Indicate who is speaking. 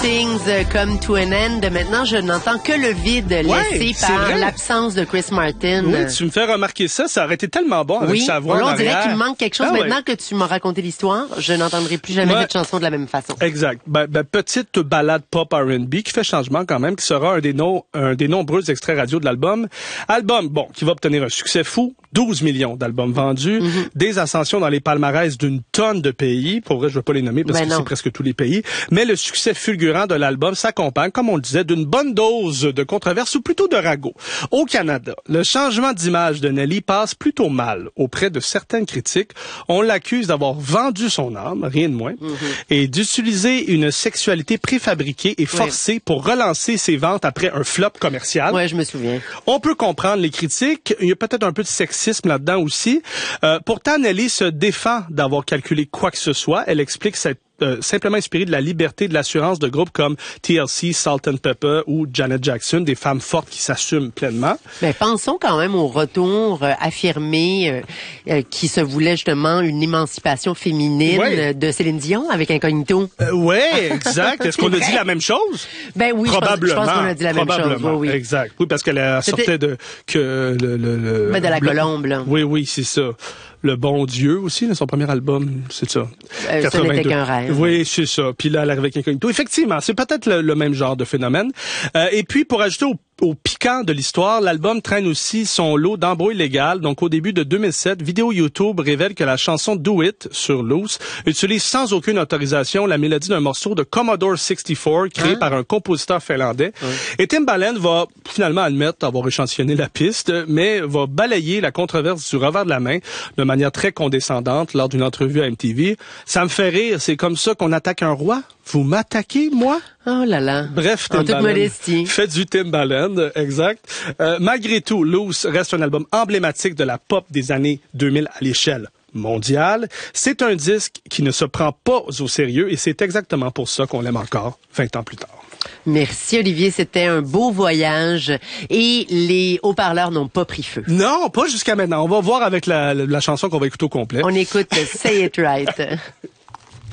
Speaker 1: Things Come to an End. Maintenant, je n'entends que le vide laissé par l'absence de Chris Martin.
Speaker 2: Oui, tu me fais remarquer ça. Ça aurait été tellement bon avec sa voix en
Speaker 1: on dirait
Speaker 2: arrière.
Speaker 1: qu'il me manque quelque chose. Maintenant que tu m'as raconté l'histoire, je n'entendrai plus jamais cette chanson de la même façon.
Speaker 2: Exact. Petite balade pop R&B qui fait changement quand même, qui sera un des nombreux extraits radio de l'album. Album, qui va obtenir un succès fou. 12 millions d'albums vendus, des ascensions dans les palmarès d'une tonne de pays. Pour vrai, je ne vais pas les nommer parce que c'est presque tous les pays. Mais le succès fulgurant de l'album s'accompagne, comme on le disait, d'une bonne dose de controverse ou plutôt de ragots. Au Canada, le changement d'image de Nelly passe plutôt mal auprès de certaines critiques. On l'accuse d'avoir vendu son âme, rien de moins, et d'utiliser une sexualité préfabriquée et forcée pour relancer ses ventes après un flop commercial.
Speaker 1: Ouais, je me souviens.
Speaker 2: On peut comprendre les critiques. Il y a peut-être un peu de sexisme là-dedans aussi. Pourtant, Nelly se défend d'avoir calculé quoi que ce soit. Elle explique s'être simplement inspirée de la liberté de l'assurance de groupes comme TLC, Salt-N-Pepa ou Janet Jackson, des femmes fortes qui s'assument pleinement.
Speaker 1: Mais pensons quand même au retour affirmé qui se voulait justement une émancipation féminine de Céline Dion avec Incognito.
Speaker 2: Oui, exact. Est-ce qu'on a dit la même chose?
Speaker 1: Ben oui, probablement. Je pense qu'on a dit la même chose. Oui.
Speaker 2: Exact. Oui, parce qu'elle sortait de
Speaker 1: de la colombe, là.
Speaker 2: Oui, c'est ça. Le Bon Dieu aussi, son premier album, c'est ça.
Speaker 1: Ce n'était qu'un rêve.
Speaker 2: Oui, c'est ça. Puis là, elle arrive avec Incognito. Effectivement, c'est peut-être le même genre de phénomène. Et puis, pour ajouter au piquant de l'histoire, l'album traîne aussi son lot d'embrouilles légales. Donc, au début de 2007, vidéo YouTube révèle que la chanson Do It sur Loose utilise sans aucune autorisation la mélodie d'un morceau de Commodore 64 créé par un compositeur finlandais. Et Timbaland va finalement admettre avoir échantillonné la piste, mais va balayer la controverse du revers de la main de manière très condescendante lors d'une entrevue à MTV. Ça me fait rire. C'est comme ça qu'on attaque un roi? Vous m'attaquez, moi?
Speaker 1: Oh là là.
Speaker 2: Bref,
Speaker 1: en toute modestie.
Speaker 2: Fait du Timbaland, exact. Malgré tout, Loose reste un album emblématique de la pop des années 2000 à l'échelle mondiale. C'est un disque qui ne se prend pas au sérieux et c'est exactement pour ça qu'on l'aime encore 20 ans plus tard.
Speaker 1: Merci Olivier, c'était un beau voyage et les haut-parleurs n'ont pas pris feu.
Speaker 2: Non, pas jusqu'à maintenant. On va voir avec la chanson qu'on va écouter au complet.
Speaker 1: On écoute Say It Right.